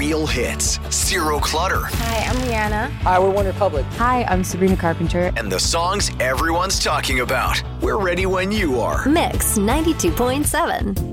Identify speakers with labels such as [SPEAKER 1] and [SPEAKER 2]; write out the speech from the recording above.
[SPEAKER 1] real hits, zero clutter.
[SPEAKER 2] Hi, I'm Rihanna.
[SPEAKER 3] Hi, we're One Republic.
[SPEAKER 4] Hi, I'm Sabrina Carpenter.
[SPEAKER 1] And the songs everyone's talking about. We're ready when you are.
[SPEAKER 5] Mix 92.7.